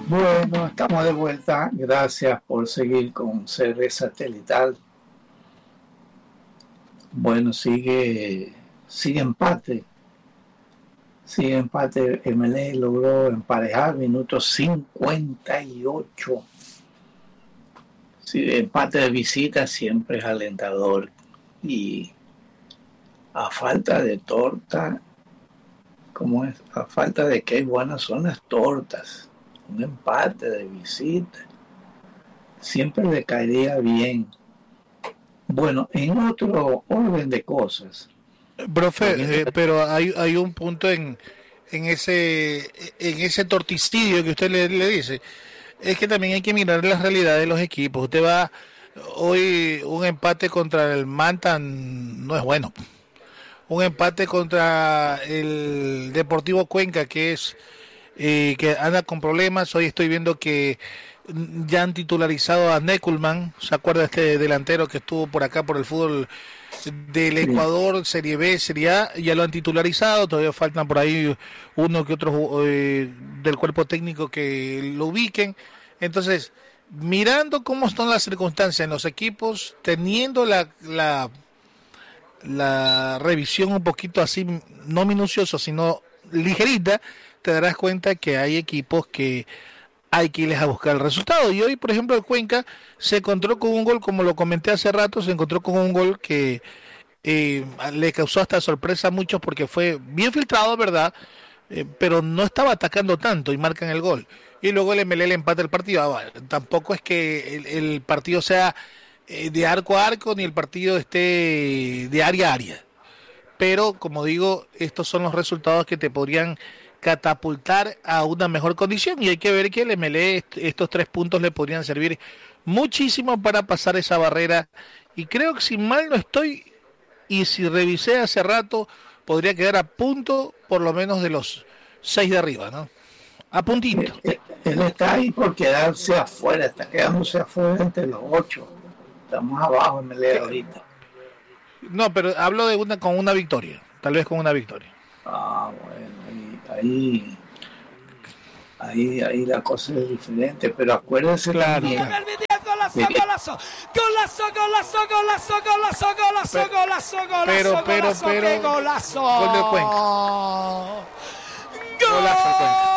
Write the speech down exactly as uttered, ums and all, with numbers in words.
Bueno, estamos de vuelta. Gracias por seguir con C R Satelital. Bueno, sigue, sigue empate. Sigue empate. M L E logró emparejar minuto cincuenta y ocho. Sí, empate de visita siempre es alentador. Y a falta de torta, ¿cómo es? A falta de qué buenas son las tortas. Un empate de visita siempre le caería bien. Bueno, en otro orden de cosas. Profe, eh, pero hay, hay un punto en, en ese en ese torticidio que usted le, le dice. Es que también hay que mirar la realidad de los equipos. Usted va hoy un empate contra el Manta no es bueno. Un empate contra el Deportivo Cuenca que es eh, que anda con problemas. Hoy estoy viendo que ya han titularizado a Neckelman. ¿Se acuerda este delantero que estuvo por acá por el fútbol del Ecuador, Serie B, Serie A? Ya lo han titularizado. Todavía faltan por ahí uno que otro eh, del cuerpo técnico que lo ubiquen. Entonces, mirando cómo están las circunstancias en los equipos, teniendo la, la, la revisión un poquito así, no minuciosa, sino ligerita, te darás cuenta que hay equipos que hay que irles a buscar el resultado. Y hoy, por ejemplo, el Cuenca se encontró con un gol, como lo comenté hace rato, se encontró con un gol que eh, le causó hasta sorpresa a muchos porque fue bien filtrado, ¿verdad? Eh, pero no estaba atacando tanto y marcan el gol. Y luego el M L E le empata el partido. Ah, bueno, tampoco es que el, el partido sea eh, de arco a arco, ni el partido esté de área a área. Pero, como digo, estos son los resultados que te podrían catapultar a una mejor condición, y hay que ver que el M L E est- estos tres puntos le podrían servir muchísimo para pasar esa barrera, y creo que si mal no estoy y si revisé hace rato podría quedar a punto por lo menos de los seis de arriba, ¿no? A puntito. Él, él está ahí por quedarse afuera, está quedándose afuera entre los ocho. Estamos abajo en M L E ahorita. No, pero hablo de una con una victoria, tal vez con una victoria. Ah, bueno, ahí, ahí, ahí, ahí la cosa es diferente, pero acuérdense Claro, también. claro. Golazo, golazo, golazo, golazo, golazo, golazo, golazo, golazo, golazo, Pero, pero, golazo, pero, qué golazo. gol del Cuenca. Gol. Golazo del Cuenca.